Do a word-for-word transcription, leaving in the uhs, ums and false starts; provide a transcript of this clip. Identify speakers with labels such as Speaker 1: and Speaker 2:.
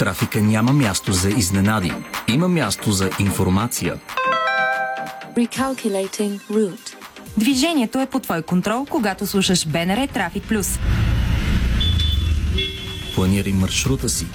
Speaker 1: трафика няма място за изненади. Има място за информация.
Speaker 2: Recalculating route.
Speaker 3: Движението е под твой контрол, когато слушаш БНР Трафик Плюс.
Speaker 1: Планирай маршрута си.